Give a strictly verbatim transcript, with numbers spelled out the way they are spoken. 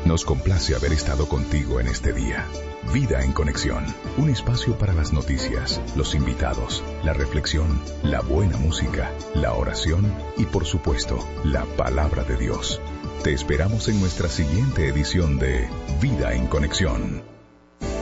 Nos complace haber estado contigo en este día. Vida en Conexión, un espacio para las noticias, los invitados, la reflexión, la buena música, la oración y por supuesto, la palabra de Dios. Te esperamos en nuestra siguiente edición de Vida en Conexión.